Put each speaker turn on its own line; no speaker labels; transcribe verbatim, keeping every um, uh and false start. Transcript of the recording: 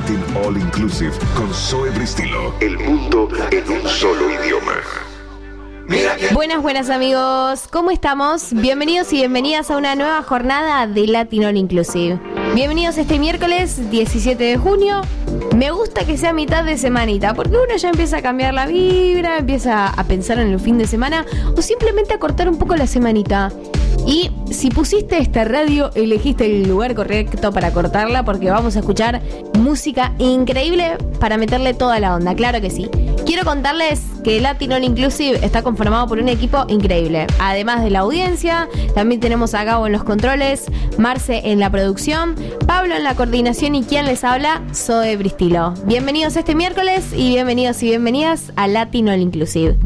Latin All Inclusive con Zoe Bristilo. El mundo en un solo idioma.
Buenas, buenas amigos, ¿cómo estamos? Bienvenidos y bienvenidas a una nueva jornada de Latin All Inclusive. Bienvenidos este miércoles diecisiete de junio. Me gusta que sea mitad de semanita, porque uno ya empieza a cambiar la vibra, empieza a pensar en el fin de semana o simplemente a cortar un poco la semanita. Y si pusiste esta radio, elegiste el lugar correcto para cortarla, porque vamos a escuchar música increíble para meterle toda la onda, claro que sí. Quiero contarles que Latin All Inclusive está conformado por un equipo increíble. Además de la audiencia, también tenemos a Gabo en los controles, Marce en la producción, Pablo en la coordinación y quien les habla, Zoe Bristilo. Bienvenidos este miércoles y bienvenidos y bienvenidas a Latin All Inclusive.